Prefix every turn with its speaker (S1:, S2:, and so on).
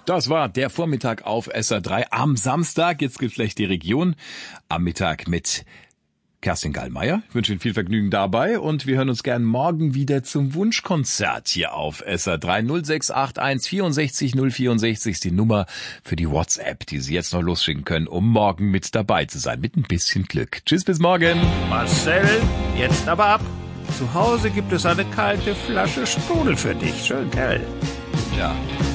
S1: Das war der Vormittag auf SR3 am Samstag. Jetzt gibt's gleich die Region am Mittag mit Kerstin Gallmeier. Ich wünsche Ihnen viel Vergnügen dabei und wir hören uns gern morgen wieder zum Wunschkonzert hier auf SR3. 0681 64 064 ist die Nummer für die WhatsApp, die Sie jetzt noch losschicken können, um morgen mit dabei zu sein. Mit ein bisschen Glück. Tschüss, bis morgen.
S2: Marcel, jetzt aber ab. Zu Hause gibt es eine kalte Flasche Sprudel für dich. Schön hell.
S1: Ja.